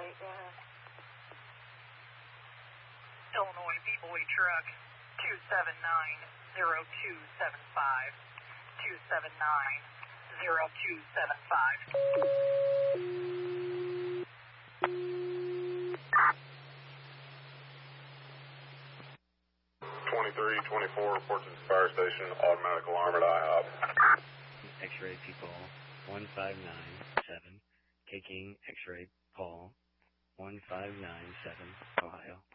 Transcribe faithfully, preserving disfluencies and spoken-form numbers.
eight, go ahead. Illinois B-Boy truck, two seven nine zero two seven five, two seven nine zero two seven five. twenty-three twenty-four reports to the fire station, automatic alarm at I hop. X-ray people, one five nine seven, taking X-ray Paul, one five nine seven, Ohio.